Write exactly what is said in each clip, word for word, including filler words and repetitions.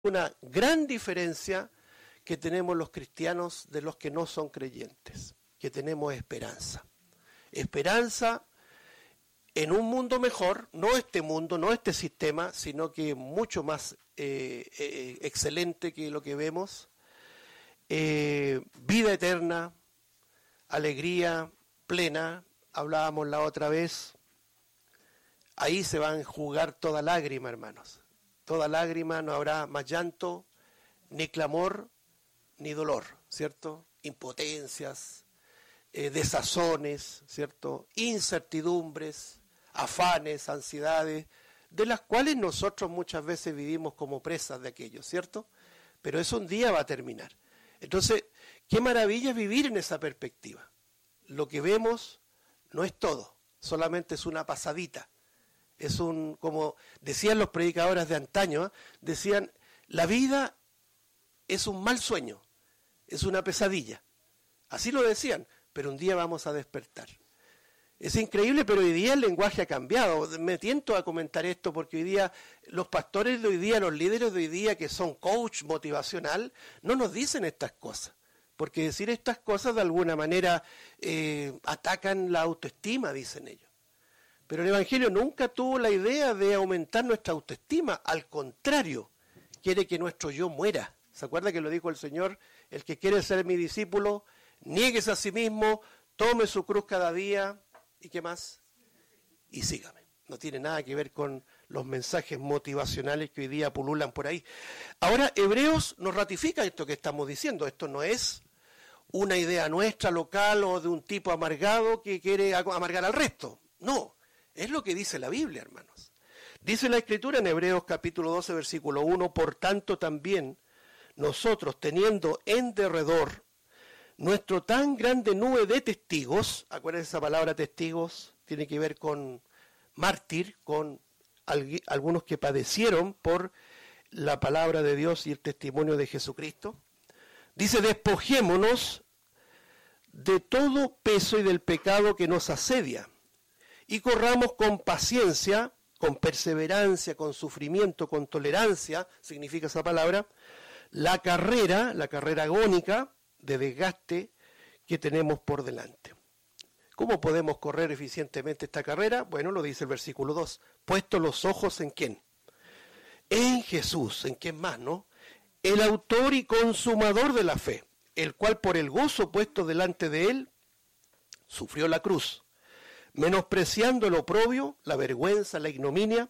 una gran diferencia que tenemos los cristianos de los que no son creyentes, que tenemos esperanza. Esperanza en un mundo mejor, no este mundo, no este sistema, sino que mucho más eh, eh, excelente que lo que vemos. Eh, vida eterna, alegría plena, hablábamos la otra vez. Ahí se va a enjugar toda lágrima, hermanos. Toda lágrima, no habrá más llanto, ni clamor, ni dolor, ¿cierto? Impotencias, eh, desazones, ¿cierto? Incertidumbres, afanes, ansiedades, de las cuales nosotros muchas veces vivimos como presas de aquello, ¿cierto? Pero eso un día va a terminar. Entonces, qué maravilla es vivir en esa perspectiva. Lo que vemos no es todo, solamente es una pasadita. Es un, como decían los predicadores de antaño, ¿eh? decían, la vida es un mal sueño, es una pesadilla. Así lo decían, pero un día vamos a despertar. Es increíble, pero hoy día el lenguaje ha cambiado. Me tiento a comentar esto porque hoy día los pastores de hoy día, los líderes de hoy día que son coach motivacional, no nos dicen estas cosas. Porque decir estas cosas de alguna manera eh, atacan la autoestima, dicen ellos. Pero el Evangelio nunca tuvo la idea de aumentar nuestra autoestima. Al contrario, quiere que nuestro yo muera. ¿Se acuerda que lo dijo el Señor? El que quiere ser mi discípulo, niéguese a sí mismo, tome su cruz cada día. ¿Y qué más? Y sígame. No tiene nada que ver con los mensajes motivacionales que hoy día pululan por ahí. Ahora, Hebreos nos ratifica esto que estamos diciendo. Esto no es una idea nuestra, local, o de un tipo amargado que quiere amargar al resto. No. Es lo que dice la Biblia, hermanos. Dice la Escritura en Hebreos capítulo doce, versículo uno, por tanto también nosotros, teniendo en derredor nuestro tan grande nube de testigos, acuérdense esa palabra testigos, tiene que ver con mártir, con al, algunos que padecieron por la palabra de Dios y el testimonio de Jesucristo. Dice, despojémonos de todo peso y del pecado que nos asedia, y corramos con paciencia, con perseverancia, con sufrimiento, con tolerancia, significa esa palabra, la carrera, la carrera agónica de desgaste que tenemos por delante. ¿Cómo podemos correr eficientemente esta carrera? Bueno, lo dice el versículo dos. Puesto los ojos en ¿quién? En Jesús, ¿en quién más, no? El autor y consumador de la fe, el cual por el gozo puesto delante de él, sufrió la cruz, menospreciando el oprobio, la vergüenza, la ignominia,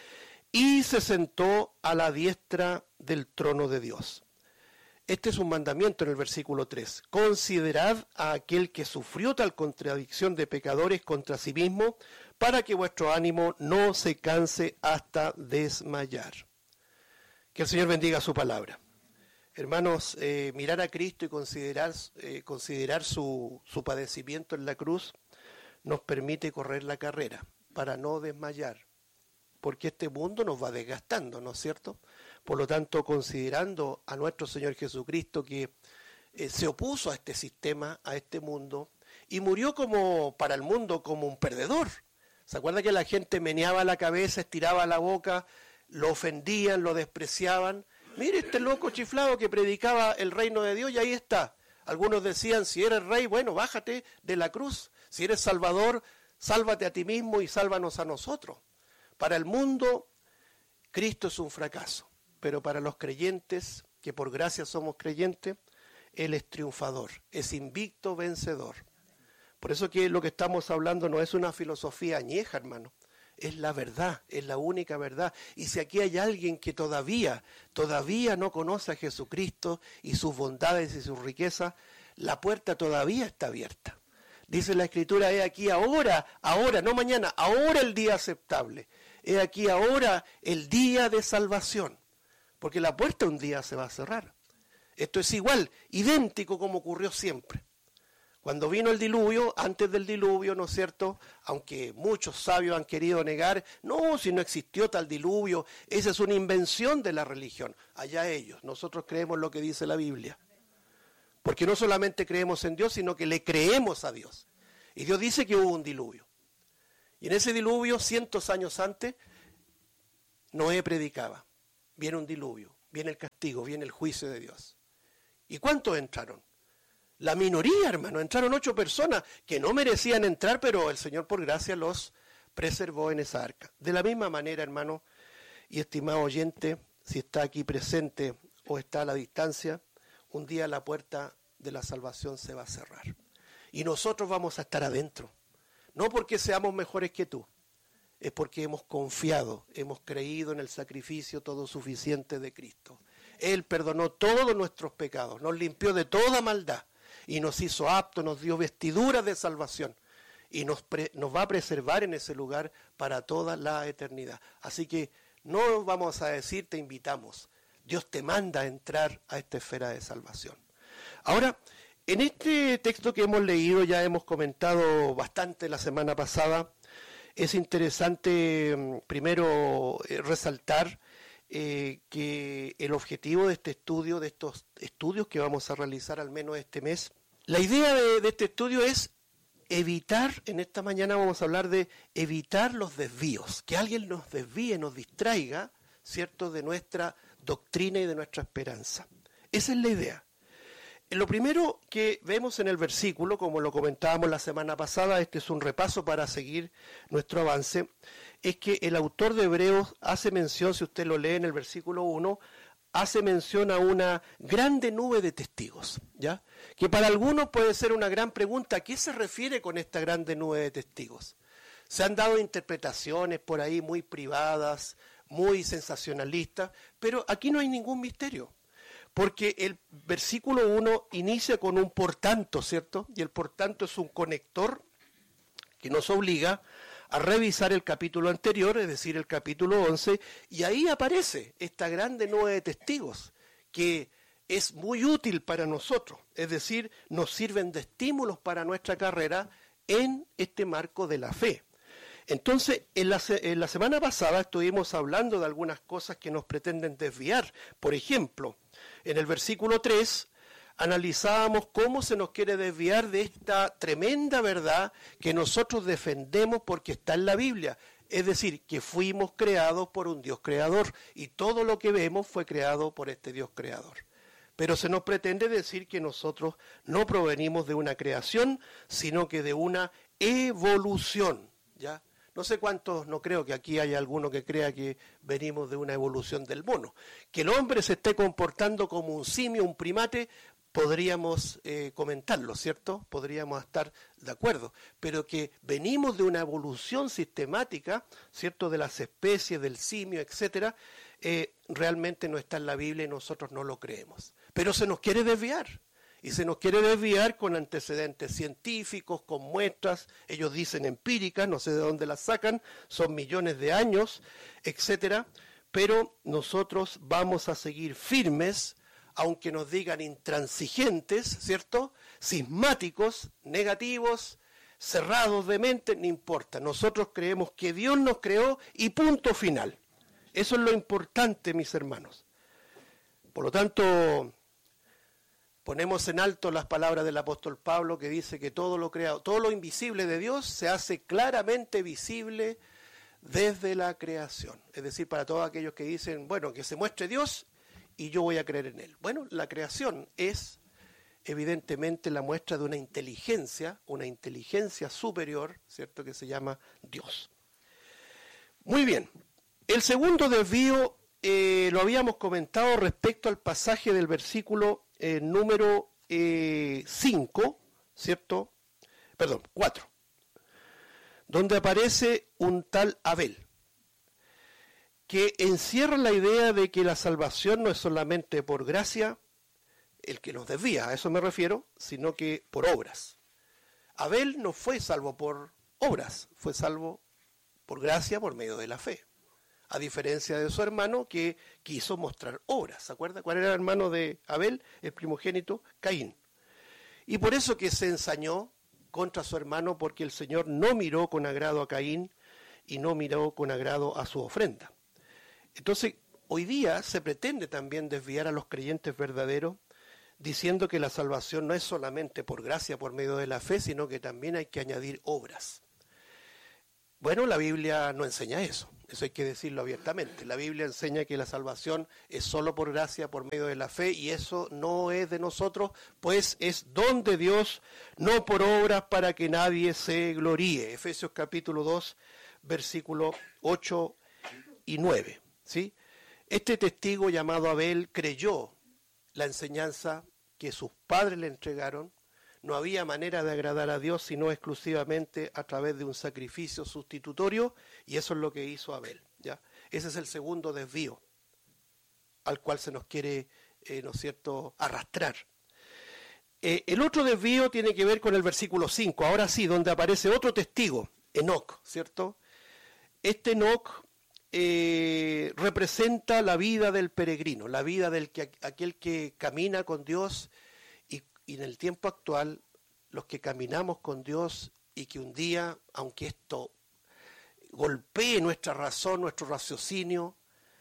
y se sentó a la diestra del trono de Dios. Este es un mandamiento en el versículo tres. Considerad a aquel que sufrió tal contradicción de pecadores contra sí mismo, para que vuestro ánimo no se canse hasta desmayar. Que el Señor bendiga su palabra. Hermanos, eh, mirar a Cristo y considerar, eh, considerar su, su padecimiento en la cruz nos permite correr la carrera para no desmayar, porque este mundo nos va desgastando, ¿no es cierto? Por lo tanto, considerando a nuestro Señor Jesucristo que eh, se opuso a este sistema, a este mundo, y murió como para el mundo como un perdedor. ¿Se acuerda que la gente meneaba la cabeza, estiraba la boca, lo ofendían, lo despreciaban? Mire este loco chiflado que predicaba el reino de Dios y ahí está. Algunos decían, si eres rey, bueno, bájate de la cruz. Si eres salvador, sálvate a ti mismo y sálvanos a nosotros. Para el mundo, Cristo es un fracaso. Pero para los creyentes, que por gracia somos creyentes, Él es triunfador, es invicto vencedor. Por eso que lo que estamos hablando no es una filosofía añeja, hermano. Es la verdad, es la única verdad. Y si aquí hay alguien que todavía, todavía no conoce a Jesucristo y sus bondades y sus riquezas, la puerta todavía está abierta. Dice la Escritura, he aquí ahora, ahora, no mañana, ahora el día aceptable. He aquí ahora el día de salvación. Porque la puerta un día se va a cerrar. Esto es igual, idéntico como ocurrió siempre. Cuando vino el diluvio, antes del diluvio, ¿no es cierto? Aunque muchos sabios han querido negar, no, si no existió tal diluvio, esa es una invención de la religión. Allá ellos, nosotros creemos lo que dice la Biblia. Porque no solamente creemos en Dios, sino que le creemos a Dios. Y Dios dice que hubo un diluvio. Y en ese diluvio, cientos años antes, Noé predicaba. Viene un diluvio. viene el castigo, viene el juicio de Dios. ¿Y cuántos entraron? La minoría, hermano. Entraron ocho personas que no merecían entrar, pero el Señor por gracia los preservó en esa arca. De la misma manera, hermano y estimado oyente, si está aquí presente o está a la distancia, un día la puerta de la salvación se va a cerrar. Y nosotros vamos a estar adentro. No porque seamos mejores que tú, es porque hemos confiado, hemos creído en el sacrificio todo suficiente de Cristo. Él perdonó todos nuestros pecados, nos limpió de toda maldad y nos hizo aptos, nos dio vestiduras de salvación y nos, pre, nos va a preservar en ese lugar para toda la eternidad. Así que no vamos a decir te invitamos, Dios te manda a entrar a esta esfera de salvación. Ahora, en este texto que hemos leído, ya hemos comentado bastante la semana pasada, es interesante primero eh, resaltar eh, que el objetivo de este estudio, de estos estudios que vamos a realizar al menos este mes, la idea de, de este estudio es evitar, en esta mañana vamos a hablar de evitar los desvíos, que alguien nos desvíe, nos distraiga, ¿cierto?, de nuestra doctrina y de nuestra esperanza. Esa es la idea. Lo primero que vemos en el versículo, como lo comentábamos la semana pasada, este es un repaso para seguir nuestro avance, es que el autor de Hebreos hace mención, si usted lo lee en el versículo uno, hace mención a una grande nube de testigos, ¿ya? Que para algunos puede ser una gran pregunta, ¿a qué se refiere con esta grande nube de testigos? Se han dado interpretaciones por ahí muy privadas, muy sensacionalistas, pero aquí no hay ningún misterio. Porque el versículo uno inicia con un por tanto, ¿cierto? Y el por tanto es un conector que nos obliga a revisar el capítulo anterior, es decir, el capítulo once, y ahí aparece esta grande nube de testigos, que es muy útil para nosotros, es decir, nos sirven de estímulos para nuestra carrera en este marco de la fe. Entonces, en la, en la semana pasada estuvimos hablando de algunas cosas que nos pretenden desviar. Por ejemplo, en el versículo tres analizábamos cómo se nos quiere desviar de esta tremenda verdad que nosotros defendemos porque está en la Biblia. Es decir, que fuimos creados por un Dios creador y todo lo que vemos fue creado por este Dios creador. Pero se nos pretende decir que nosotros no provenimos de una creación, sino que de una evolución, ¿ya? No sé cuántos, no creo que aquí haya alguno que crea que venimos de una evolución del mono. Que el hombre se esté comportando como un simio, un primate, podríamos eh, comentarlo, ¿cierto? Podríamos estar de acuerdo. Pero que venimos de una evolución sistemática, ¿cierto? De las especies, del simio, etcétera, eh, realmente no está en la Biblia y nosotros no lo creemos. Pero se nos quiere desviar. Y se nos quiere desviar con antecedentes científicos, con muestras, ellos dicen empíricas, no sé de dónde las sacan, son millones de años, etcétera. Pero nosotros vamos a seguir firmes, aunque nos digan intransigentes, ¿cierto? Sismáticos, negativos, cerrados de mente, no importa. Nosotros creemos que Dios nos creó y punto final. Eso es lo importante, mis hermanos. Por lo tanto, ponemos en alto las palabras del apóstol Pablo que dice que todo lo creado, todo lo invisible de Dios se hace claramente visible desde la creación. Es decir, para todos aquellos que dicen, bueno, que se muestre Dios y yo voy a creer en Él. Bueno, la creación es evidentemente la muestra de una inteligencia, una inteligencia superior, ¿cierto?, que se llama Dios. Muy bien, el segundo desvío eh, lo habíamos comentado respecto al pasaje del versículo Eh, número cinco, eh, ¿cierto? Perdón, cuatro, donde aparece un tal Abel, que encierra la idea de que la salvación no es solamente por gracia, el que nos desvía, a eso me refiero, sino que por obras. Abel no fue salvo por obras, fue salvo por gracia por medio de la fe. A diferencia de su hermano que quiso mostrar obras. ¿Se acuerda cuál era el hermano de Abel? El primogénito, Caín. Y por eso que se ensañó contra su hermano, porque el Señor no miró con agrado a Caín y no miró con agrado a su ofrenda. Entonces, hoy día se pretende también desviar a los creyentes verdaderos, diciendo que la salvación no es solamente por gracia, por medio de la fe, sino que también hay que añadir obras. Bueno, la Biblia no enseña eso. Eso hay que decirlo abiertamente. La Biblia enseña que la salvación es solo por gracia, por medio de la fe, y eso no es de nosotros, pues es don de Dios, no por obras para que nadie se gloríe. Efesios capítulo dos, versículos ocho y nueve. ¿Sí? Este testigo llamado Abel creyó la enseñanza que sus padres le entregaron. No había manera de agradar a Dios sino exclusivamente a través de un sacrificio sustitutorio, y eso es lo que hizo Abel, ¿ya? Ese es el segundo desvío al cual se nos quiere, eh, ¿no es cierto?, arrastrar. Eh, el otro desvío tiene que ver con el versículo cinco, ahora sí, donde aparece otro testigo, Enoc, ¿cierto? Este Enoc eh, representa la vida del peregrino, la vida del que aquel que camina con Dios. Y en el tiempo actual, los que caminamos con Dios y que un día, aunque esto golpee nuestra razón, nuestro raciocinio,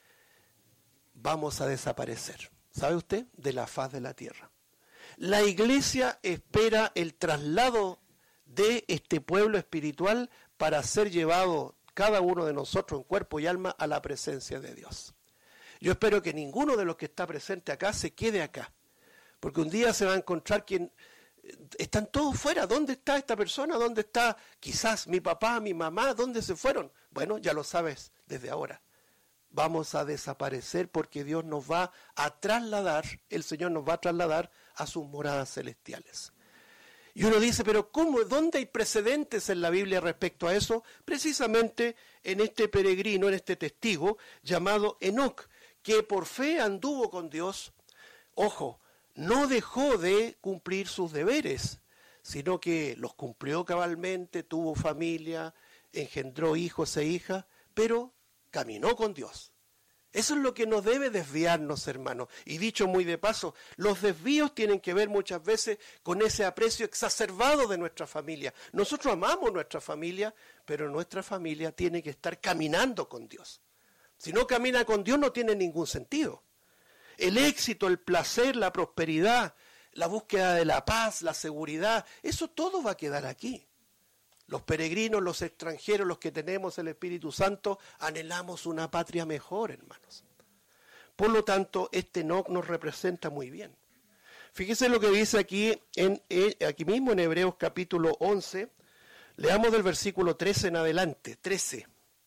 vamos a desaparecer. ¿Sabe usted? De la faz de la tierra. La iglesia espera el traslado de este pueblo espiritual para ser llevado cada uno de nosotros en cuerpo y alma a la presencia de Dios. Yo espero que ninguno de los que está presente acá se quede acá. Porque un día se va a encontrar quien están todos fuera. ¿Dónde está esta persona? ¿Dónde está quizás mi papá, mi mamá? ¿Dónde se fueron? Bueno, ya lo sabes desde ahora. Vamos a desaparecer porque Dios nos va a trasladar, el Señor nos va a trasladar a sus moradas celestiales. Y uno dice, pero ¿cómo? ¿Dónde hay precedentes en la Biblia respecto a eso? Precisamente en este peregrino, en este testigo llamado Enoc, que por fe anduvo con Dios. Ojo, no dejó de cumplir sus deberes, sino que los cumplió cabalmente, tuvo familia, engendró hijos e hijas, pero caminó con Dios. Eso es lo que nos debe desviarnos, hermanos. Y dicho muy de paso, los desvíos tienen que ver muchas veces con ese aprecio exacerbado de nuestra familia. Nosotros amamos nuestra familia, pero nuestra familia tiene que estar caminando con Dios. Si no camina con Dios no tiene ningún sentido. El éxito, el placer, la prosperidad, la búsqueda de la paz, la seguridad, eso todo va a quedar aquí. Los peregrinos, los extranjeros, los que tenemos el Espíritu Santo, anhelamos una patria mejor, hermanos. Por lo tanto, este Enoc nos representa muy bien. Fíjese lo que dice aquí, en, aquí mismo en Hebreos capítulo once, leamos del versículo trece en adelante, trece.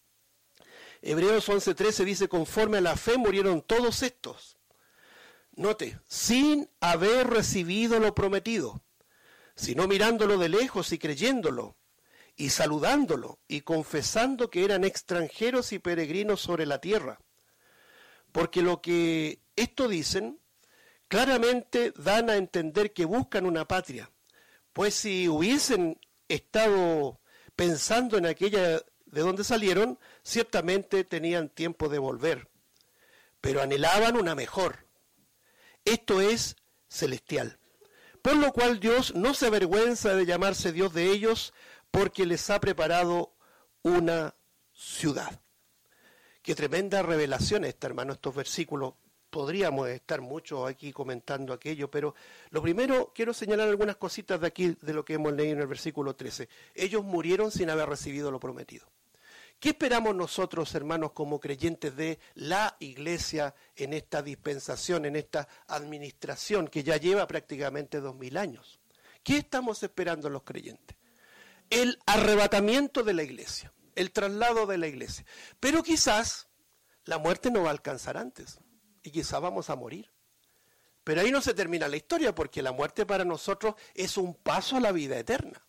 Hebreos once, trece dice, conforme a la fe murieron todos estos. Note, sin haber recibido lo prometido, sino mirándolo de lejos y creyéndolo, y saludándolo, y confesando que eran extranjeros y peregrinos sobre la tierra. Porque lo que esto dicen, claramente dan a entender que buscan una patria, pues si hubiesen estado pensando en aquella de donde salieron, ciertamente tenían tiempo de volver, pero anhelaban una mejor. Esto es celestial. Por lo cual Dios no se avergüenza de llamarse Dios de ellos, porque les ha preparado una ciudad. Qué tremenda revelación esta, hermano, estos versículos. Podríamos estar mucho aquí comentando aquello, pero lo primero quiero señalar algunas cositas de aquí, de lo que hemos leído en el versículo trece. Ellos murieron sin haber recibido lo prometido. ¿Qué esperamos nosotros, hermanos, como creyentes de la iglesia en esta dispensación, en esta administración que ya lleva prácticamente dos mil años? ¿Qué estamos esperando los creyentes? El arrebatamiento de la iglesia, el traslado de la iglesia. Pero quizás la muerte no va a alcanzar antes y quizás vamos a morir. Pero ahí no se termina la historia, porque la muerte para nosotros es un paso a la vida eterna.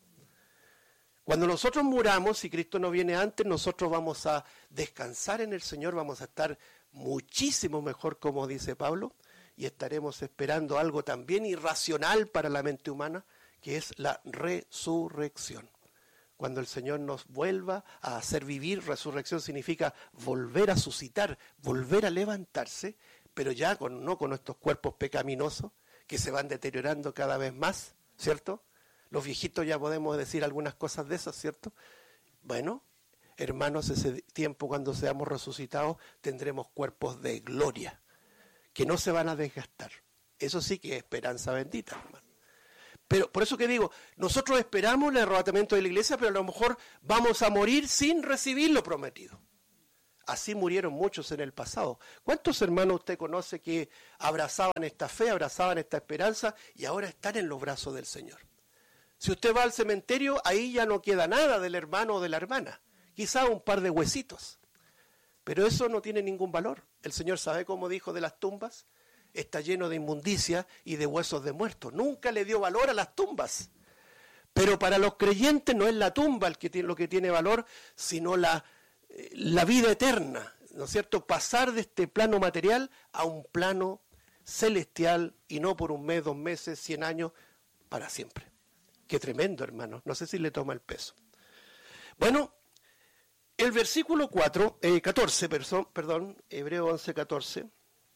Cuando nosotros muramos, si Cristo no viene antes, nosotros vamos a descansar en el Señor, vamos a estar muchísimo mejor, como dice Pablo, y estaremos esperando algo también irracional para la mente humana, que es la resurrección. Cuando el Señor nos vuelva a hacer vivir, resurrección significa volver a suscitar, volver a levantarse, pero ya con, no con nuestros cuerpos pecaminosos, que se van deteriorando cada vez más, ¿cierto? Los viejitos ya podemos decir algunas cosas de esas, ¿cierto? Bueno, hermanos, ese tiempo cuando seamos resucitados tendremos cuerpos de gloria, que no se van a desgastar. Eso sí que es esperanza bendita, hermano. Pero por eso que digo, nosotros esperamos el arrebatamiento de la iglesia, pero a lo mejor vamos a morir sin recibir lo prometido. Así murieron muchos en el pasado. ¿Cuántos hermanos usted conoce que abrazaban esta fe, abrazaban esta esperanza y ahora están en los brazos del Señor? Si usted va al cementerio, ahí ya no queda nada del hermano o de la hermana. Quizá un par de huesitos. Pero eso no tiene ningún valor. El Señor sabe cómo dijo de las tumbas. Está lleno de inmundicia y de huesos de muertos. Nunca le dio valor a las tumbas. Pero para los creyentes no es la tumba el que tiene, lo que tiene valor, sino la, la vida eterna, ¿no es cierto? Pasar de este plano material a un plano celestial y no por un mes, dos meses, cien años, para siempre. Qué tremendo, hermano. No sé si le toma el peso. Bueno, el versículo cuatro, eh, catorce, perdón, perdón, Hebreo once, catorce,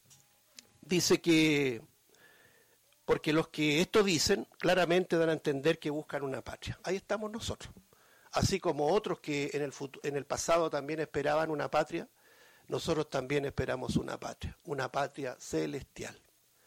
dice que... Porque los que esto dicen claramente dan a entender que buscan una patria. Ahí estamos nosotros. Así como otros que en el, futuro, en el pasado también esperaban una patria, nosotros también esperamos una patria, una patria celestial.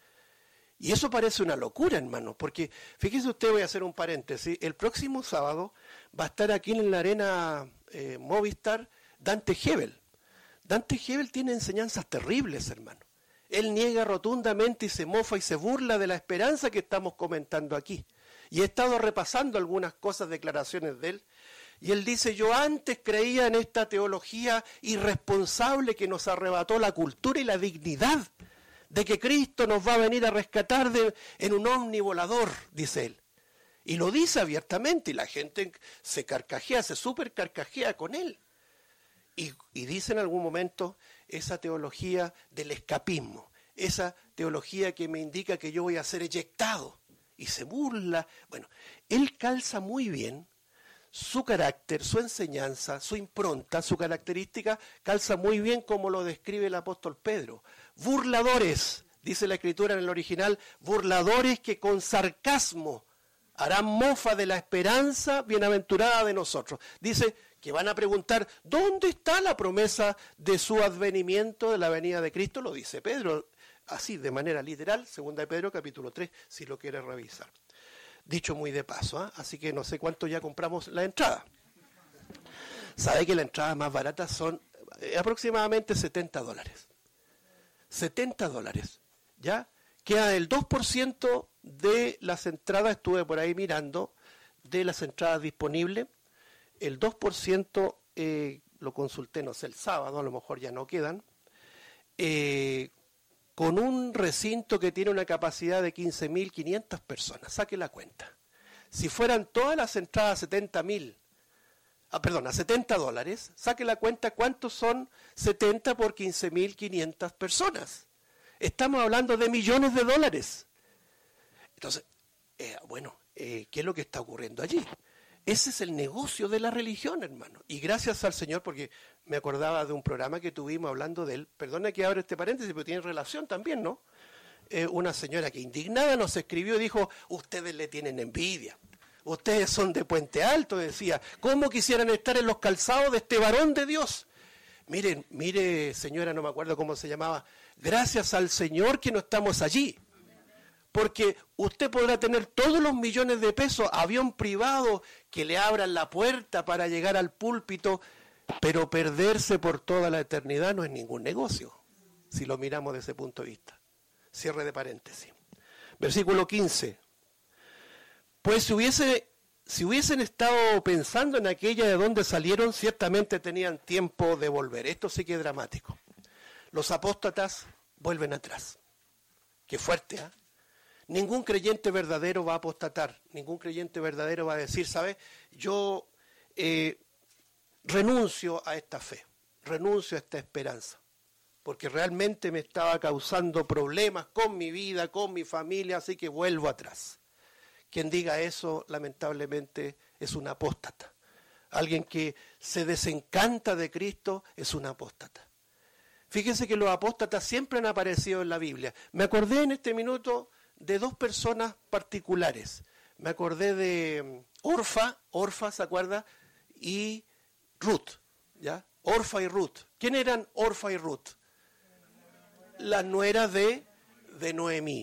Y eso parece una locura, hermano, porque fíjese usted, voy a hacer un paréntesis, el próximo sábado va a estar aquí en la arena eh, Movistar Dante Gebel. Dante Gebel tiene enseñanzas terribles, hermano. Él niega rotundamente y se mofa y se burla de la esperanza que estamos comentando aquí. Y he estado repasando algunas cosas, declaraciones de él. Y él dice, yo antes creía en esta teología irresponsable que nos arrebató la cultura y la dignidad, de que Cristo nos va a venir a rescatar de, en un ovni volador, dice él. Y lo dice abiertamente y la gente se carcajea, se súper carcajea con él. Y, y dice en algún momento esa teología del escapismo, esa teología que me indica que yo voy a ser eyectado, y se burla. Bueno, él calza muy bien su carácter, su enseñanza, su impronta, su característica, calza muy bien como lo describe el apóstol Pedro. Burladores, dice la Escritura en el original, burladores que con sarcasmo harán mofa de la esperanza bienaventurada de nosotros. Dice que van a preguntar, ¿dónde está la promesa de su advenimiento, de la venida de Cristo? Lo dice Pedro, así de manera literal, segunda de Pedro capítulo tres, si lo quiere revisar. Dicho muy de paso, ¿eh? Así que no sé cuánto ya compramos la entrada. Sabe que las entradas más baratas son eh, aproximadamente setenta dólares. setenta dólares, ¿ya? Queda el dos por ciento de las entradas, estuve por ahí mirando, de las entradas disponibles. El dos por ciento eh, lo consulté, no sé, el sábado, a lo mejor ya no quedan, eh, con un recinto que tiene una capacidad de quince mil quinientas personas. Saque la cuenta. Si fueran todas las entradas a setenta mil, ah, perdón, a setenta dólares, saque la cuenta cuántos son setenta por quince mil quinientas personas. Estamos hablando de millones de dólares. Entonces, eh, bueno, eh, ¿qué es lo que está ocurriendo allí? Ese es el negocio de la religión, hermano. Y gracias al Señor, porque me acordaba de un programa que tuvimos hablando de él. Perdona que abra este paréntesis, pero tiene relación también, ¿no? Eh, una señora que indignada nos escribió y dijo, ustedes le tienen envidia. Ustedes son de Puente Alto, decía. ¿Cómo quisieran estar en los calzados de este varón de Dios? Miren, mire, señora, no me acuerdo cómo se llamaba. Gracias al Señor que no estamos allí. Porque usted podrá tener todos los millones de pesos, avión privado, que le abran la puerta para llegar al púlpito, pero perderse por toda la eternidad no es ningún negocio, si lo miramos desde ese punto de vista. Cierre de paréntesis. Versículo quince. Pues si, hubiese, si hubiesen estado pensando en aquella de donde salieron, ciertamente tenían tiempo de volver. Esto sí que es dramático. Los apóstatas vuelven atrás. Qué fuerte, ¿ah? ¿eh? Ningún creyente verdadero va a apostatar, ningún creyente verdadero va a decir, ¿sabes? Yo eh, renuncio a esta fe, renuncio a esta esperanza, porque realmente me estaba causando problemas con mi vida, con mi familia, así que vuelvo atrás. Quien diga eso, lamentablemente, es un apóstata. Alguien que se desencanta de Cristo es un apóstata. Fíjense que los apóstatas siempre han aparecido en la Biblia. Me acordé en este minuto de dos personas particulares. Me acordé de Orfa, Orfa, ¿se acuerda? Y Ruth, ¿ya? Orfa y Ruth. ¿Quién eran Orfa y Ruth? Las nueras de, de Noemí.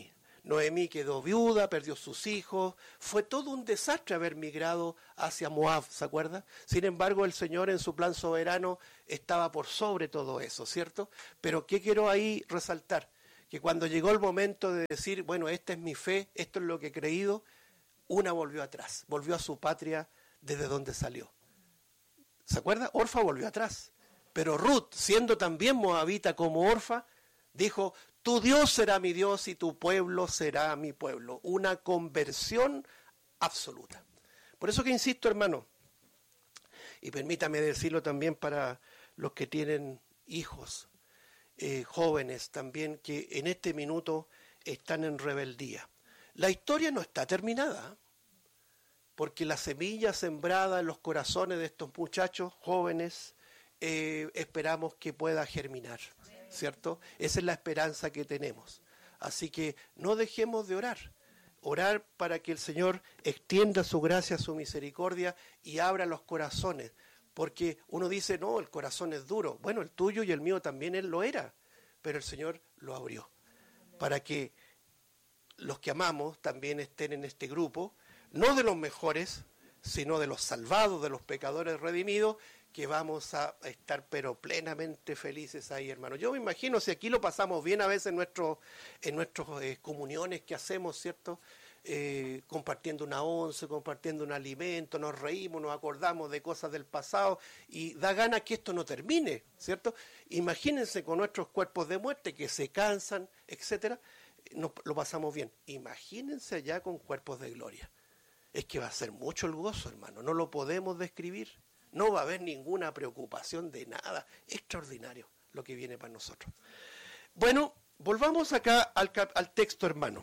Noemí quedó viuda, perdió sus hijos, fue todo un desastre haber migrado hacia Moab, ¿se acuerda? Sin embargo, el Señor en su plan soberano estaba por sobre todo eso, ¿cierto? Pero ¿qué quiero ahí resaltar? Que cuando llegó el momento de decir, bueno, esta es mi fe, esto es lo que he creído, una volvió atrás, volvió a su patria desde donde salió. ¿Se acuerda? Orfa volvió atrás. Pero Ruth, siendo también moabita como Orfa, dijo, tu Dios será mi Dios y tu pueblo será mi pueblo. Una conversión absoluta. Por eso que insisto, hermano, y permítame decirlo también para los que tienen hijos, eh, jóvenes también, que en este minuto están en rebeldía. La historia no está terminada, porque la semilla sembrada en los corazones de estos muchachos jóvenes, eh, esperamos que pueda germinar, ¿cierto? Esa es la esperanza que tenemos. Así que no dejemos de orar. Orar para que el Señor extienda su gracia, su misericordia y abra los corazones. Porque uno dice, no, el corazón es duro. Bueno, el tuyo y el mío también él lo era, pero el Señor lo abrió. Para que los que amamos también estén en este grupo, no de los mejores, sino de los salvados, de los pecadores redimidos, que vamos a estar pero plenamente felices ahí, hermano. Yo me imagino, si aquí lo pasamos bien a veces en nuestros en nuestros eh, comuniones que hacemos, ¿cierto? Eh, compartiendo una once, compartiendo un alimento, nos reímos, nos acordamos de cosas del pasado y da gana que esto no termine, ¿cierto? Imagínense con nuestros cuerpos de muerte que se cansan, etcétera, nos, lo pasamos bien. Imagínense allá con cuerpos de gloria. Es que va a ser mucho el gozo, hermano, no lo podemos describir. No va a haber ninguna preocupación de nada. Extraordinario lo que viene para nosotros. Bueno, volvamos acá al, al texto, hermano.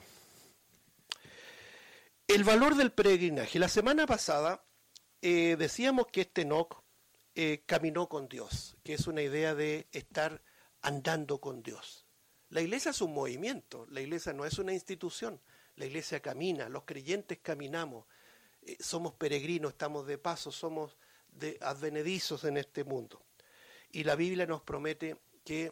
El valor del peregrinaje. La semana pasada eh, decíamos que este Enoc eh, caminó con Dios, que es una idea de estar andando con Dios. La iglesia es un movimiento, la iglesia no es una institución. La iglesia camina, los creyentes caminamos, eh, somos peregrinos, estamos de paso, somos de advenedizos en este mundo. Y la Biblia nos promete que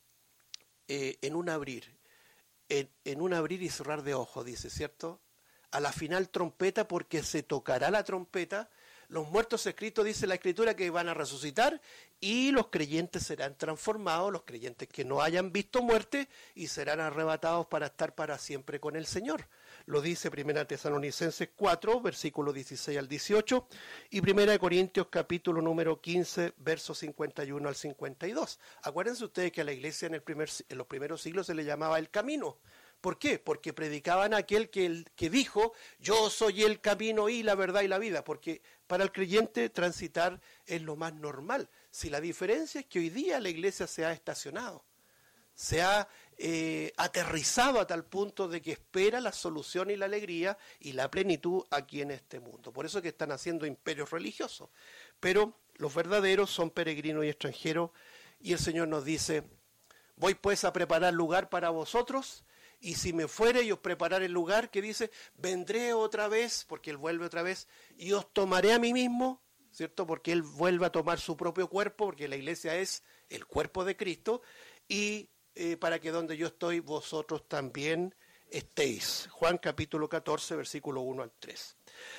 eh, en un abrir, en, en un abrir y cerrar de ojos, dice, ¿cierto? A la final trompeta, porque se tocará la trompeta, los muertos escritos, dice la Escritura, que van a resucitar y los creyentes serán transformados, los creyentes que no hayan visto muerte, y serán arrebatados para estar para siempre con el Señor. Lo dice Primera Tesalonicenses cuatro, versículos dieciséis al dieciocho, y Primera de Corintios capítulo número quince, versos cincuenta y uno al cincuenta y dos. Acuérdense ustedes que a la iglesia en, el primer, en los primeros siglos se le llamaba el camino. ¿Por qué? Porque predicaban a aquel que, el, que dijo, yo soy el camino y la verdad y la vida, porque para el creyente transitar es lo más normal. Si la diferencia es que hoy día la iglesia se ha estacionado, se ha eh, aterrizado a tal punto de que espera la solución y la alegría y la plenitud aquí en este mundo. Por eso es que están haciendo imperios religiosos. Pero los verdaderos son peregrinos y extranjeros, y el Señor nos dice, voy pues a preparar lugar para vosotros, y si me fuere y os prepararé el lugar, que dice, vendré otra vez, porque Él vuelve otra vez, y os tomaré a mí mismo, ¿cierto? Porque Él vuelve a tomar su propio cuerpo, porque la iglesia es el cuerpo de Cristo, y eh, para que donde yo estoy, vosotros también estéis. Juan capítulo catorce, versículo uno al tres.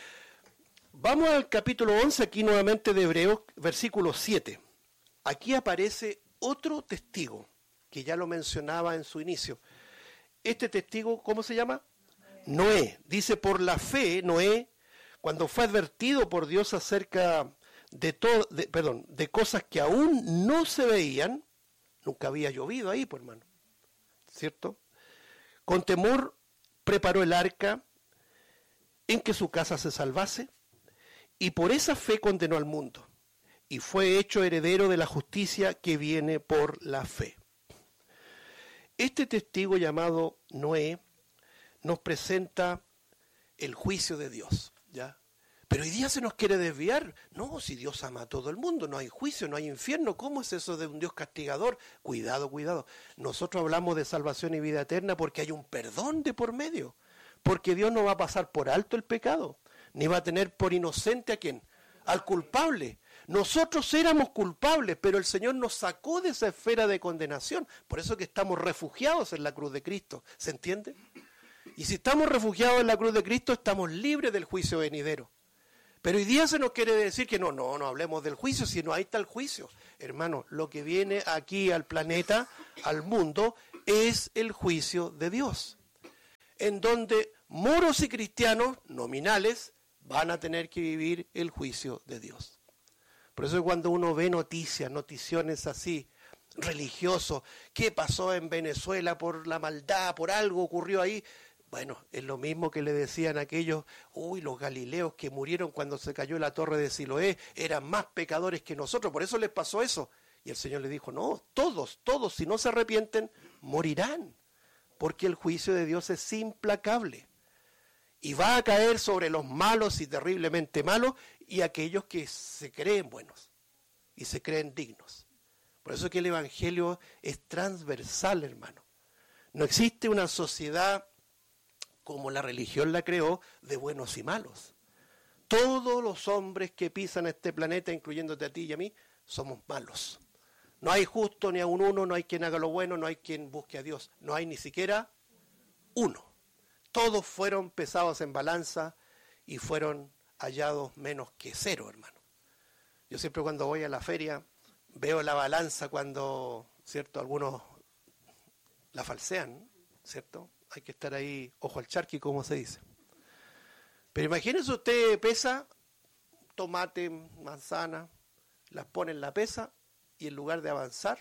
Vamos al capítulo once, aquí nuevamente de Hebreos, versículo siete. Aquí aparece otro testigo, que ya lo mencionaba en su inicio. Este testigo, ¿cómo se llama? Noé. Dice, por la fe, Noé, cuando fue advertido por Dios acerca de todo, de, perdón, de cosas que aún no se veían, nunca había llovido ahí, pues hermano, ¿cierto? Con temor preparó el arca en que su casa se salvase, y por esa fe condenó al mundo, y fue hecho heredero de la justicia que viene por la fe. Este testigo llamado Noé nos presenta el juicio de Dios, ¿ya? Pero hoy día se nos quiere desviar. No, si Dios ama a todo el mundo, no hay juicio, no hay infierno. ¿Cómo es eso de un Dios castigador? Cuidado, cuidado. Nosotros hablamos de salvación y vida eterna porque hay un perdón de por medio. Porque Dios no va a pasar por alto el pecado, ni va a tener por inocente a quién, al culpable. Nosotros éramos culpables, pero el Señor nos sacó de esa esfera de condenación. Por eso que estamos refugiados en la cruz de Cristo. ¿Se entiende? Y si estamos refugiados en la cruz de Cristo, estamos libres del juicio venidero. Pero hoy día se nos quiere decir que no, no, no hablemos del juicio, sino ahí está el juicio. Hermano, lo que viene aquí al planeta, al mundo, es el juicio de Dios. En donde moros y cristianos nominales van a tener que vivir el juicio de Dios. Por eso cuando uno ve noticias, noticiones así, religiosos, ¿qué pasó en Venezuela por la maldad, por algo ocurrió ahí? Bueno, es lo mismo que le decían aquellos, uy, los galileos que murieron cuando se cayó la torre de Siloé, eran más pecadores que nosotros, por eso les pasó eso. Y el Señor le dijo, no, todos, todos, si no se arrepienten, morirán, porque el juicio de Dios es implacable. Y va a caer sobre los malos y terriblemente malos y aquellos que se creen buenos y se creen dignos. Por eso es que el Evangelio es transversal, hermano. No existe una sociedad como la religión la creó, de buenos y malos. Todos los hombres que pisan este planeta, incluyéndote a ti y a mí, somos malos. No hay justo ni a un uno, no hay quien haga lo bueno, no hay quien busque a Dios. No hay ni siquiera uno. Todos fueron pesados en balanza y fueron hallados menos que cero, hermano. Yo siempre cuando voy a la feria veo la balanza cuando, ¿cierto? Algunos la falsean, ¿cierto? Hay que estar ahí, ojo al charqui, como se dice. Pero imagínense usted pesa tomate, manzana, las pone en la pesa y en lugar de avanzar,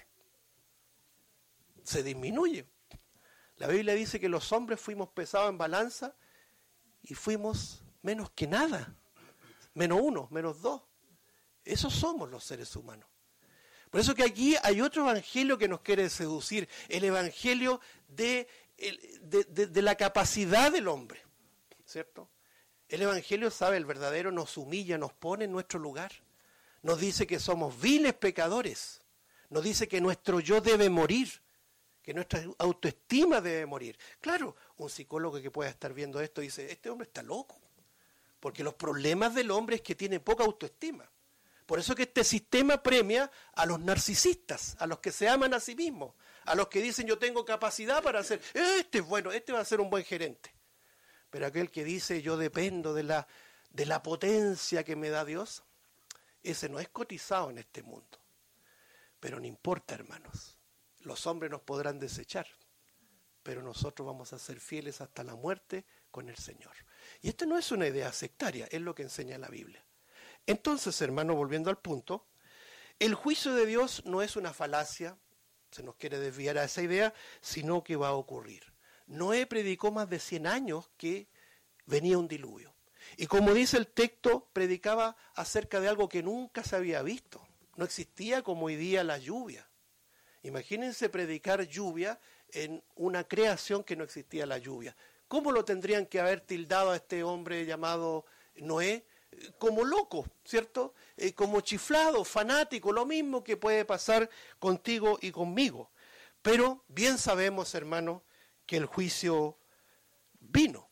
se disminuye. La Biblia dice que los hombres fuimos pesados en balanza y fuimos menos que nada. Menos uno, menos dos. Esos somos los seres humanos. Por eso que aquí hay otro evangelio que nos quiere seducir. El evangelio de, de, de, de la capacidad del hombre. ¿Cierto? El evangelio, sabe, el verdadero nos humilla, nos pone en nuestro lugar. Nos dice que somos viles pecadores. Nos dice que nuestro yo debe morir. Que nuestra autoestima debe morir. Claro, un psicólogo que pueda estar viendo esto dice, este hombre está loco. Porque los problemas del hombre es que tiene poca autoestima. Por eso que este sistema premia a los narcisistas, a los que se aman a sí mismos, a los que dicen yo tengo capacidad para hacer, este es bueno, este va a ser un buen gerente. Pero aquel que dice yo dependo de la, de la potencia que me da Dios, ese no es cotizado en este mundo. Pero no importa, hermanos, los hombres nos podrán desechar, pero nosotros vamos a ser fieles hasta la muerte con el Señor. Y esto no es una idea sectaria, es lo que enseña la Biblia. Entonces, hermano, volviendo al punto, el juicio de Dios no es una falacia, se nos quiere desviar a esa idea, sino que va a ocurrir. Noé predicó más de cien años que venía un diluvio. Y como dice el texto, predicaba acerca de algo que nunca se había visto. No existía como hoy día la lluvia. Imagínense predicar lluvia en una creación que no existía la lluvia. ¿Cómo lo tendrían que haber tildado a este hombre llamado Noé? Como loco, ¿cierto? Eh, como chiflado, fanático, lo mismo que puede pasar contigo y conmigo. Pero bien sabemos, hermano, que el juicio vino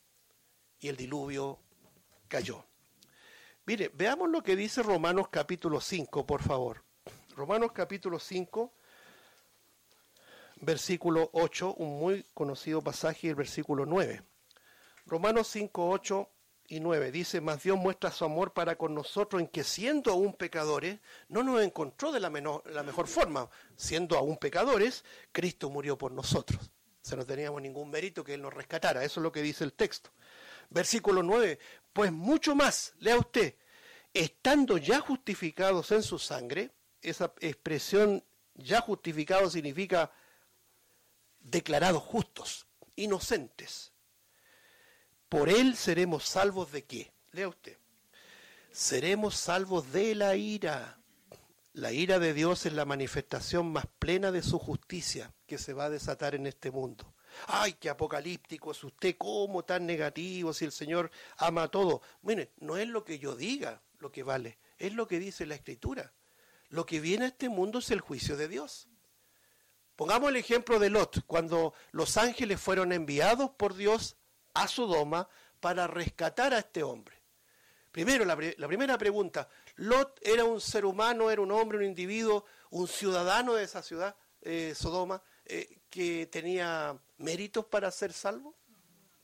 y el diluvio cayó. Mire, veamos lo que dice Romanos capítulo cinco, por favor. Romanos capítulo cinco, versículo ocho, un muy conocido pasaje, el versículo nueve. Romanos cinco, ocho y nueve dice, mas Dios muestra su amor para con nosotros en que siendo aún pecadores, no nos encontró de la, menor, la mejor forma. Siendo aún pecadores, Cristo murió por nosotros. O sea, no teníamos ningún mérito que Él nos rescatara. Eso es lo que dice el texto. Versículo nueve, pues mucho más, lea usted, estando ya justificados en su sangre, esa expresión ya justificados significa declarados justos, inocentes. Por Él seremos salvos de qué. Lea usted. Seremos salvos de la ira. La ira de Dios es la manifestación más plena de su justicia que se va a desatar en este mundo. ¡Ay, qué apocalíptico es usted! ¿Cómo tan negativo si el Señor ama a todo? Mire, no es lo que yo diga lo que vale, es lo que dice la Escritura. Lo que viene a este mundo es el juicio de Dios. Pongamos el ejemplo de Lot, cuando los ángeles fueron enviados por Dios a Sodoma para rescatar a este hombre. Primero, la, la primera pregunta, ¿Lot era un ser humano, era un hombre, un individuo, un ciudadano de esa ciudad, eh, Sodoma, eh, que tenía méritos para ser salvo?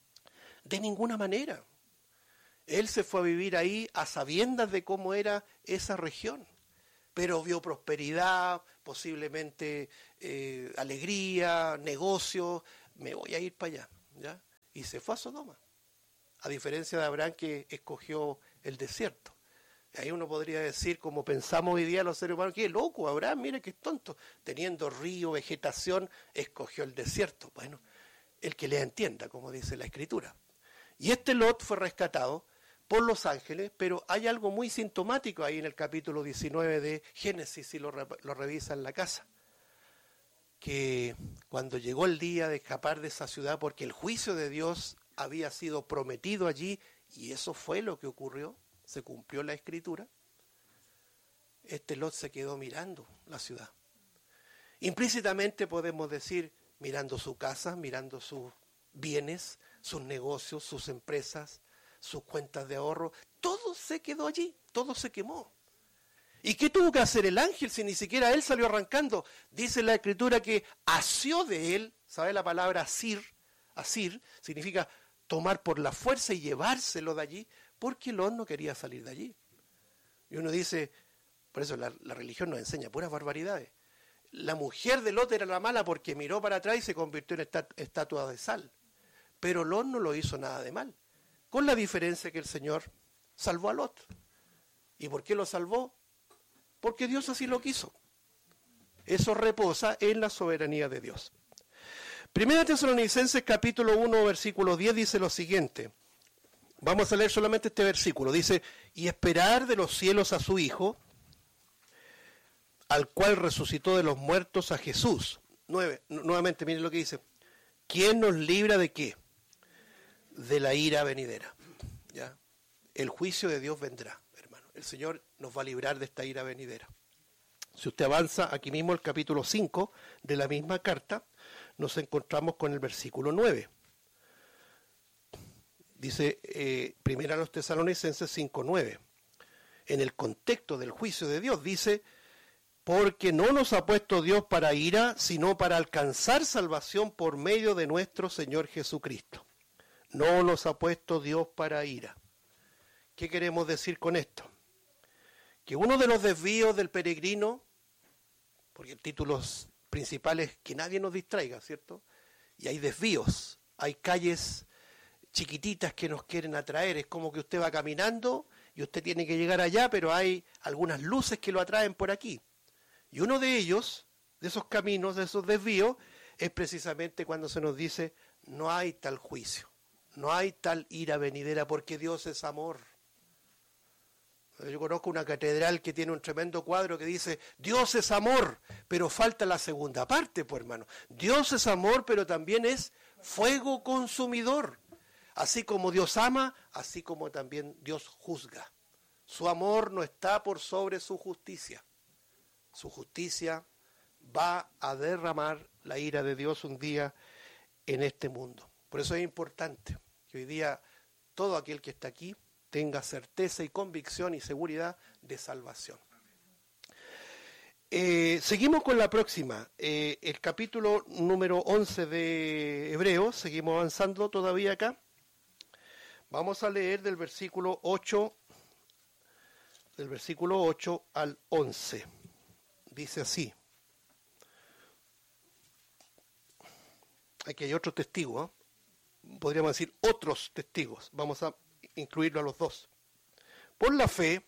De ninguna manera. Él se fue a vivir ahí a sabiendas de cómo era esa región, pero vio prosperidad, posiblemente eh, alegría, negocio, me voy a ir para allá, ¿ya? Y se fue a Sodoma, a diferencia de Abraham que escogió el desierto. Ahí uno podría decir, como pensamos hoy día los seres humanos, qué loco, Abraham, mira qué tonto, teniendo río, vegetación, escogió el desierto. Bueno, el que le entienda, como dice la Escritura. Y este Lot fue rescatado por los ángeles, pero hay algo muy sintomático ahí en el capítulo diecinueve de Génesis, si lo, lo revisa en la casa, que cuando llegó el día de escapar de esa ciudad, porque el juicio de Dios había sido prometido allí, y eso fue lo que ocurrió, se cumplió la Escritura, este Lot se quedó mirando la ciudad. Implícitamente podemos decir, mirando su casa, mirando sus bienes, sus negocios, sus empresas, sus cuentas de ahorro, todo se quedó allí, todo se quemó. ¿Y qué tuvo que hacer el ángel si ni siquiera él salió arrancando? Dice la Escritura que asió de él, ¿sabe la palabra asir? Asir significa tomar por la fuerza y llevárselo de allí, porque Lot no quería salir de allí. Y uno dice, por eso la, la religión nos enseña puras barbaridades. La mujer de Lot era la mala porque miró para atrás y se convirtió en estat- estatua de sal. Pero Lot no lo hizo nada de mal, con la diferencia que el Señor salvó a Lot. ¿Y por qué lo salvó? Porque Dios así lo quiso. Eso reposa en la soberanía de Dios. Primera Tesalonicenses capítulo uno, versículo diez dice lo siguiente. Vamos a leer solamente este versículo. Dice, y esperar de los cielos a su Hijo, al cual resucitó de los muertos a Jesús. Nueve, nuevamente, miren lo que dice. ¿Quién nos libra de qué? De la ira venidera. ¿Ya? El juicio de Dios vendrá, hermano. El Señor nos va a librar de esta ira venidera. Si usted avanza aquí mismo el capítulo cinco de la misma carta, nos encontramos con el versículo nueve. Dice eh, Primera a los Tesalonicenses cinco nueve. En el contexto del juicio de Dios dice, porque no nos ha puesto Dios para ira, sino para alcanzar salvación por medio de nuestro Señor Jesucristo. No nos ha puesto Dios para ira. ¿Qué queremos decir con esto? Que uno de los desvíos del peregrino, porque el título principal es que nadie nos distraiga, ¿cierto? Y hay desvíos, hay calles chiquititas que nos quieren atraer, es como que usted va caminando y usted tiene que llegar allá, pero hay algunas luces que lo atraen por aquí. Y uno de ellos, de esos caminos, de esos desvíos, es precisamente cuando se nos dice, no hay tal juicio, no hay tal ira venidera, porque Dios es amor. Yo conozco una catedral que tiene un tremendo cuadro que dice, Dios es amor, pero falta la segunda parte, pues hermano. Dios es amor, pero también es fuego consumidor. Así como Dios ama, así como también Dios juzga. Su amor no está por sobre su justicia. Su justicia va a derramar la ira de Dios un día en este mundo. Por eso es importante que hoy día todo aquel que está aquí tenga certeza y convicción y seguridad de salvación. Eh, seguimos con la próxima, eh, el capítulo número once de Hebreos, seguimos avanzando todavía acá. Vamos a leer del versículo ocho, del versículo ocho al once. Dice así. Aquí hay otro testigo, ¿eh? Podríamos decir otros testigos. Vamos a incluirlo a los dos. Por la fe,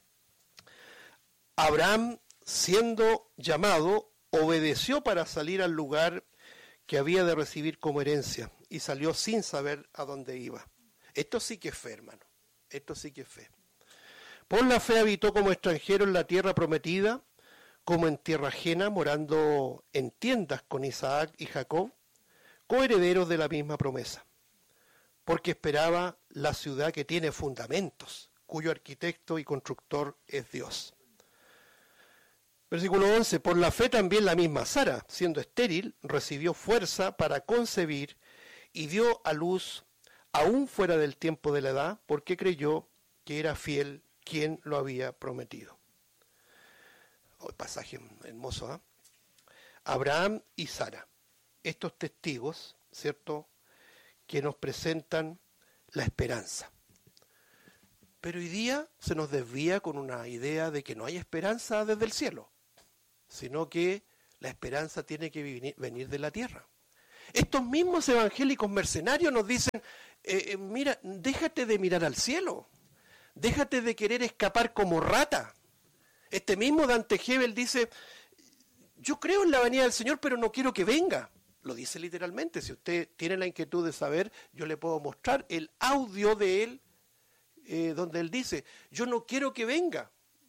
Abraham, siendo llamado, obedeció para salir al lugar que había de recibir como herencia y salió sin saber a dónde iba. Esto sí que es fe, hermano. Esto sí que es fe. Por la fe habitó como extranjero en la tierra prometida, como en tierra ajena, morando en tiendas con Isaac y Jacob, coherederos de la misma promesa, porque esperaba la ciudad que tiene fundamentos, cuyo arquitecto y constructor es Dios. Versículo once, por la fe también la misma Sara, siendo estéril, recibió fuerza para concebir y dio a luz aún fuera del tiempo de la edad, porque creyó que era fiel quien lo había prometido. Oh, pasaje hermoso, ¿eh? Abraham y Sara, estos testigos, ¿cierto?, que nos presentan la esperanza. Pero hoy día se nos desvía con una idea de que no hay esperanza desde el cielo, sino que la esperanza tiene que venir de la tierra. Estos mismos evangélicos mercenarios nos dicen, eh, eh, mira, déjate de mirar al cielo, déjate de querer escapar como rata. Este mismo Dante Gebel dice, yo creo en la venida del Señor, pero no quiero que venga. Lo dice literalmente. Si usted tiene la inquietud de saber, yo le puedo mostrar el audio de él, eh, donde él dice, yo no quiero que venga.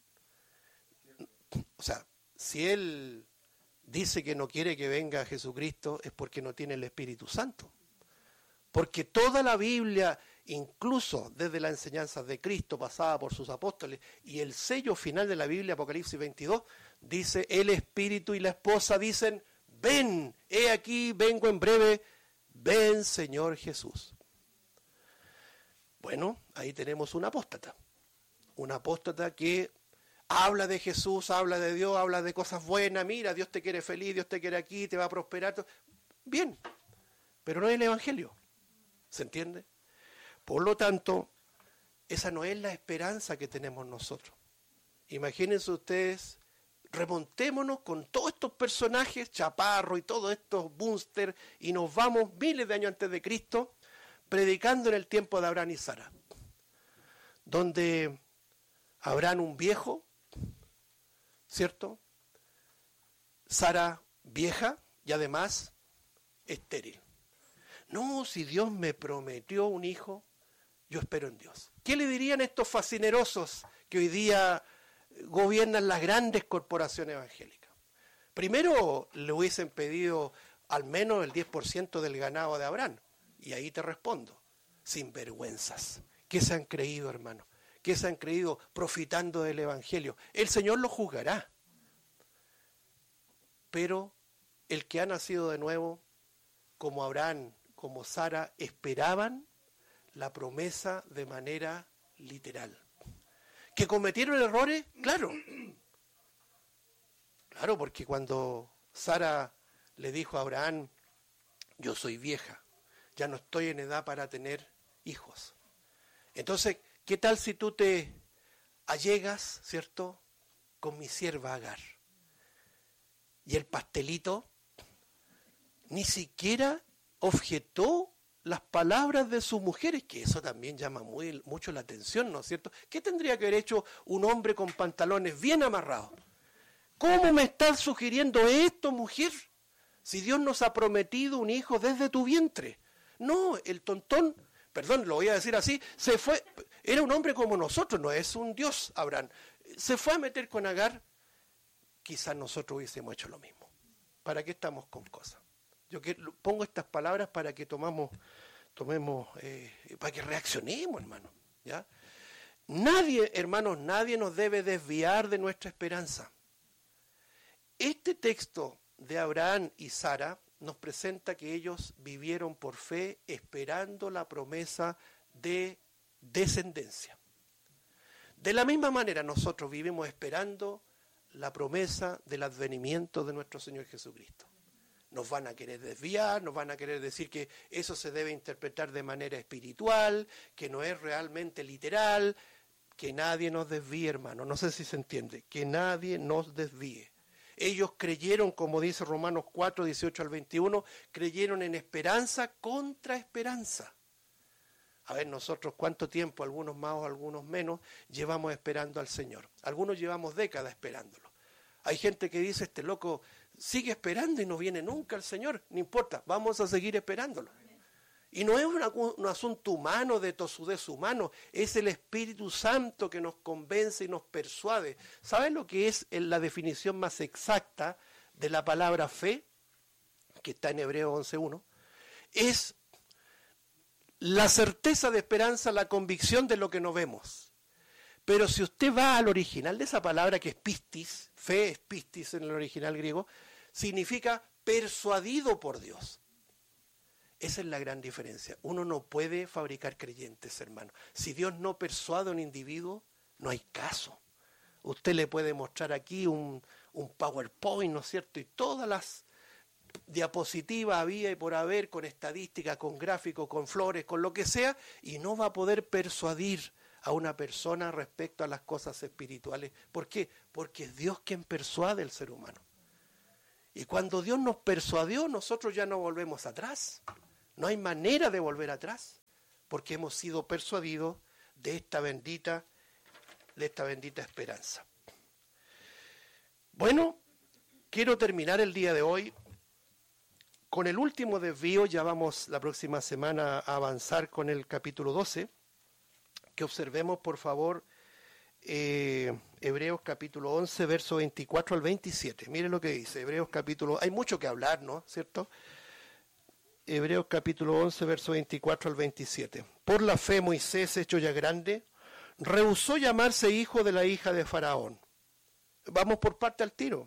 O sea, si él dice que no quiere que venga Jesucristo, es porque no tiene el Espíritu Santo. Porque toda la Biblia, incluso desde las enseñanzas de Cristo pasada por sus apóstoles, y el sello final de la Biblia, Apocalipsis veintidós, dice, el Espíritu y la esposa dicen, ven, he aquí, vengo en breve, ven Señor Jesús. Bueno, ahí tenemos un apóstata, un apóstata que habla de Jesús, habla de Dios, habla de cosas buenas, mira, Dios te quiere feliz, Dios te quiere aquí, te va a prosperar. Bien, pero no es el Evangelio, ¿se entiende? Por lo tanto, esa no es la esperanza que tenemos nosotros. Imagínense ustedes, remontémonos con todos estos personajes, Chaparro y todos estos Bunster, y nos vamos miles de años antes de Cristo, predicando en el tiempo de Abraham y Sara, donde Abraham un viejo, ¿cierto? Sara vieja y además estéril. No, si Dios me prometió un hijo, yo espero en Dios. ¿Qué le dirían estos fascinerosos que hoy día gobiernan las grandes corporaciones evangélicas? Primero le hubiesen pedido al menos el diez por ciento del ganado de Abraham. Y ahí te respondo, sinvergüenzas. ¿Qué se han creído, hermano? ¿Qué se han creído profitando del Evangelio? El Señor los juzgará. Pero el que ha nacido de nuevo, como Abraham, como Sara, esperaban la promesa de manera literal. ¿Que cometieron errores? Claro. Claro, porque cuando Sara le dijo a Abraham, yo soy vieja, ya no estoy en edad para tener hijos. Entonces, ¿qué tal si tú te allegas, ¿cierto?, con mi sierva Agar? Y el pastelito ni siquiera objetó las palabras de sus mujeres, que eso también llama muy, mucho la atención, ¿no es cierto? ¿Qué tendría que haber hecho un hombre con pantalones bien amarrados? ¿Cómo me estás sugiriendo esto, mujer? Si Dios nos ha prometido un hijo desde tu vientre. No, el tontón, perdón, lo voy a decir así, se fue, era un hombre como nosotros, no es un Dios, Abraham. Se fue a meter con Agar, quizás nosotros hubiésemos hecho lo mismo. ¿Para qué estamos con cosas? Yo que, pongo estas palabras para que tomamos, tomemos, eh, para que reaccionemos, hermano. ¿Ya? Nadie, hermanos, nadie nos debe desviar de nuestra esperanza. Este texto de Abraham y Sara nos presenta que ellos vivieron por fe esperando la promesa de descendencia. De la misma manera nosotros vivimos esperando la promesa del advenimiento de nuestro Señor Jesucristo. Nos van a querer desviar, nos van a querer decir que eso se debe interpretar de manera espiritual, que no es realmente literal, que nadie nos desvíe, hermano. No sé si se entiende, que nadie nos desvíe. Ellos creyeron, como dice Romanos cuatro, dieciocho al veintiuno, creyeron en esperanza contra esperanza. A ver, nosotros cuánto tiempo, algunos más o algunos menos, llevamos esperando al Señor. Algunos llevamos décadas esperándolo. Hay gente que dice, este loco sigue esperando y no viene nunca el Señor. No importa, vamos a seguir esperándolo. Y no es una, un asunto humano, de tosudez humano, es el Espíritu Santo que nos convence y nos persuade. ¿Saben lo que es la definición más exacta de la palabra fe? Que está en Hebreos once uno. Es la certeza de esperanza, la convicción de lo que no vemos. Pero si usted va al original de esa palabra, que es pistis, fe es pistis en el original griego, significa persuadido por Dios. Esa es la gran diferencia. Uno no puede fabricar creyentes, hermano. Si Dios no persuade a un individuo, no hay caso. Usted le puede mostrar aquí un, un PowerPoint, ¿no es cierto? Y todas las diapositiva había y por haber, con estadística, con gráficos, con flores, con lo que sea, y no va a poder persuadir a una persona respecto a las cosas espirituales. ¿Por qué? Porque es Dios quien persuade al ser humano. Y cuando Dios nos persuadió, nosotros ya no volvemos atrás. No hay manera de volver atrás, porque hemos sido persuadidos de esta bendita, de esta bendita esperanza. Bueno, quiero terminar el día de hoy con el último desvío. Ya vamos la próxima semana a avanzar con el capítulo doce. Que observemos, por favor, eh, Hebreos capítulo once, verso veinticuatro al veintisiete. Miren lo que dice, Hebreos capítulo... Hay mucho que hablar, ¿no? ¿Cierto? Hebreos capítulo once, verso veinticuatro al veintisiete. Por la fe Moisés, hecho ya grande, rehusó llamarse hijo de la hija de Faraón. Vamos por parte al tiro.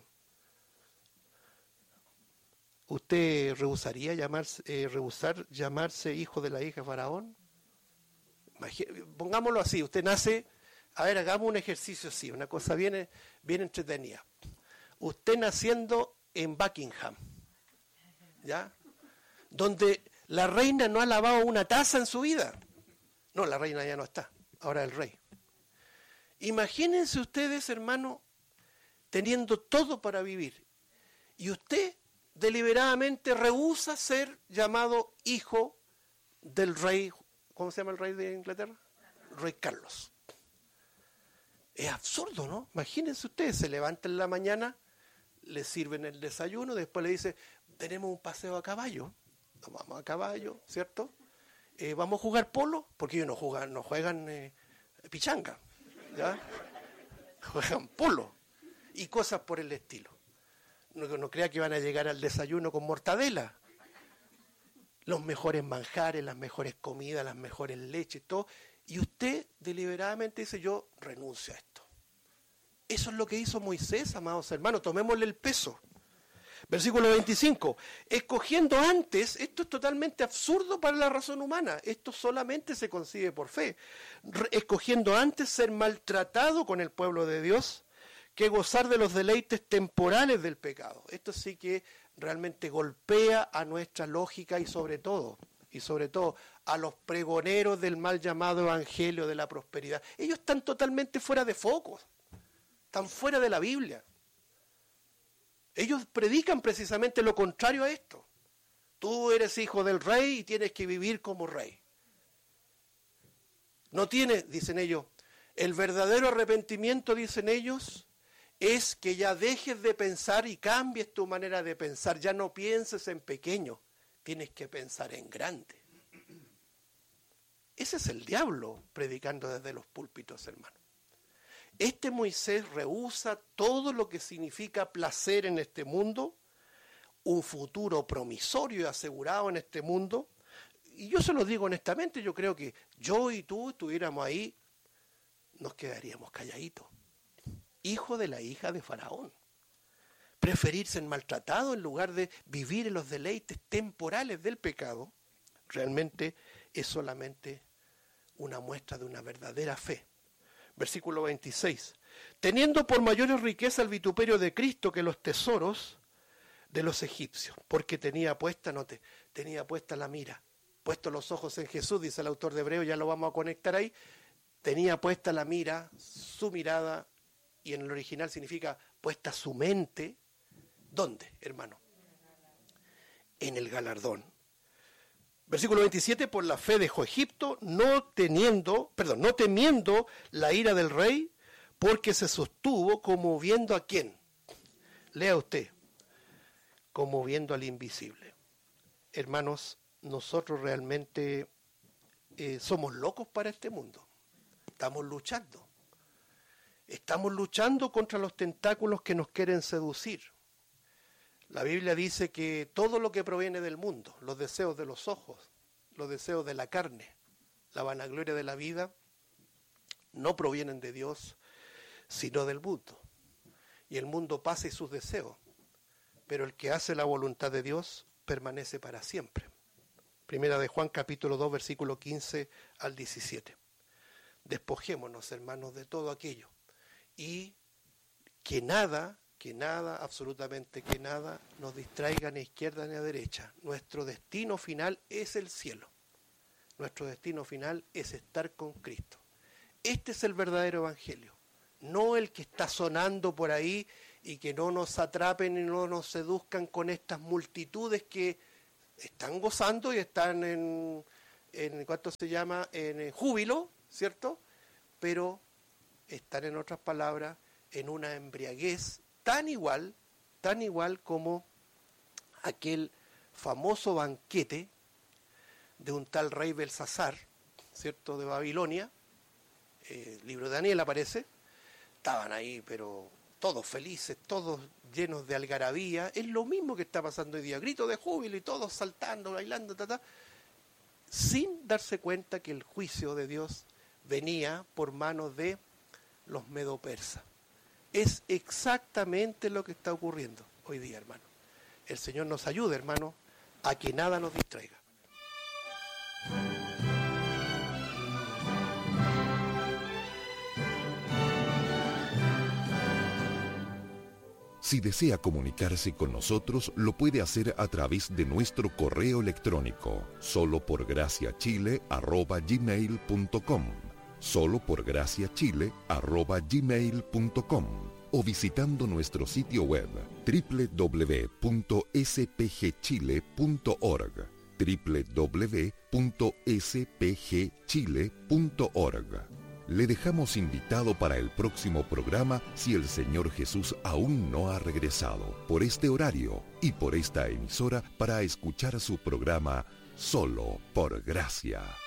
¿Usted rehusaría llamarse, eh, rehusar llamarse hijo de la hija de Faraón? Pongámoslo así, usted nace, a ver, hagamos un ejercicio así, una cosa bien, bien entretenida. Usted naciendo en Buckingham, ¿ya? Donde la reina no ha lavado una taza en su vida. No, la reina ya no está, ahora el rey. Imagínense ustedes, hermano, teniendo todo para vivir, y usted deliberadamente rehúsa ser llamado hijo del rey. ¿Cómo se llama el rey de Inglaterra? Rey Carlos. Es absurdo, ¿no? Imagínense ustedes, se levantan en la mañana, le sirven el desayuno, después le dice, tenemos un paseo a caballo, nos vamos a caballo, ¿cierto? Eh, vamos a jugar polo, porque ellos no juegan, no juegan eh, pichanga, ¿ya? Juegan polo y cosas por el estilo. No, no crea que van a llegar al desayuno con mortadela. Los mejores manjares, las mejores comidas, las mejores leches, todo. Y usted deliberadamente dice, yo renuncio a esto. Eso es lo que hizo Moisés, amados hermanos. Tomémosle el peso. Versículo veinticinco. Escogiendo antes, esto es totalmente absurdo para la razón humana. Esto solamente se concibe por fe. Re- escogiendo antes ser maltratado con el pueblo de Dios que gozar de los deleites temporales del pecado. Esto sí que realmente golpea a nuestra lógica y sobre todo, y sobre todo a los pregoneros del mal llamado evangelio de la prosperidad. Ellos están totalmente fuera de foco, están fuera de la Biblia. Ellos predican precisamente lo contrario a esto. Tú eres hijo del rey y tienes que vivir como rey. No tienes, dicen ellos, el verdadero arrepentimiento, dicen ellos, es que ya dejes de pensar y cambies tu manera de pensar. Ya no pienses en pequeño, tienes que pensar en grande. Ese es el diablo predicando desde los púlpitos, hermano. Este Moisés rehúsa todo lo que significa placer en este mundo, un futuro promisorio y asegurado en este mundo. Y yo se lo digo honestamente, yo creo que yo y tú estuviéramos ahí, nos quedaríamos calladitos. Hijo de la hija de Faraón. Preferir ser maltratado en lugar de vivir en los deleites temporales del pecado, realmente es solamente una muestra de una verdadera fe. Versículo veintiséis. Teniendo por mayores riqueza el vituperio de Cristo que los tesoros de los egipcios, porque tenía puesta, note, tenía puesta la mira, puesto los ojos en Jesús, dice el autor de Hebreo, ya lo vamos a conectar ahí, tenía puesta la mira, su mirada, y en el original significa puesta su mente. ¿Dónde, hermano? En el galardón. Versículo veintisiete, por la fe dejó Egipto, no teniendo, perdón, no temiendo la ira del rey, porque se sostuvo como viendo a quién. Lea usted, como viendo al invisible. Hermanos, nosotros realmente eh, somos locos para este mundo. Estamos luchando. Estamos luchando contra los tentáculos que nos quieren seducir. La Biblia dice que todo lo que proviene del mundo, los deseos de los ojos, los deseos de la carne, la vanagloria de la vida, no provienen de Dios, sino del mundo. Y el mundo pasa y sus deseos, pero el que hace la voluntad de Dios permanece para siempre. Primera de Juan capítulo dos, versículo quince al diecisiete. Despojémonos, hermanos, de todo aquello. Y que nada que nada, absolutamente que nada, nos distraiga ni a izquierda ni a derecha. Nuestro destino final es el cielo. Nuestro destino final es estar con Cristo. Este es el verdadero evangelio, no el que está sonando por ahí y que no nos atrapen y no nos seduzcan con estas multitudes que están gozando y están en, en ¿cuánto se llama? En júbilo, ¿cierto? Pero están, en otras palabras, en una embriaguez tan igual, tan igual como aquel famoso banquete de un tal rey Belsasar, ¿cierto?, de Babilonia. Eh, el libro de Daniel aparece. Estaban ahí, pero todos felices, todos llenos de algarabía. Es lo mismo que está pasando hoy día, gritos de júbilo y todos saltando, bailando, ta, ta, sin darse cuenta que el juicio de Dios venía por manos de los medo-persas. Es exactamente lo que está ocurriendo hoy día, hermano. El Señor nos ayude, hermano, a que nada nos distraiga. Si desea comunicarse con nosotros, lo puede hacer a través de nuestro correo electrónico, solo por gracia chile arroba gmail punto com, solo por gracia chile arroba gmail punto com, o visitando nuestro sitio web doble u doble u doble u punto s p g chile punto org, doble u doble u doble u punto s p g chile punto org. Le dejamos invitado para el próximo programa si el Señor Jesús aún no ha regresado, por este horario y por esta emisora, para escuchar su programa Solo por Gracia.